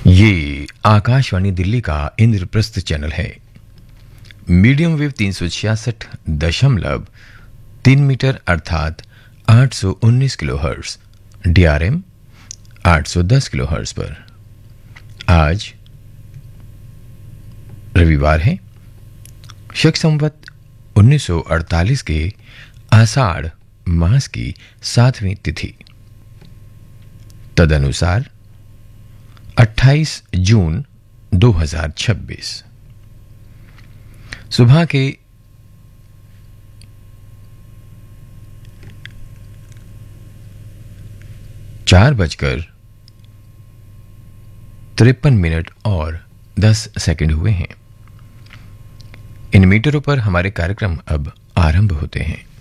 ये आकाशवाणी दिल्ली का इंद्रप्रस्थ चैनल है। मीडियम वेव 366.3 मीटर अर्थात 819 किलोहर्ट्ज, DRM 810 किलोहर्ट्ज पर। आज रविवार है, शक संवत 1948 के आषाढ़ मास की 7वीं तिथि, तदनुसार 28 जून 2026। सुबह के 4:53 और 10 सेकंड हुए हैं। इन मीटरों पर हमारे कार्यक्रम अब आरंभ होते हैं।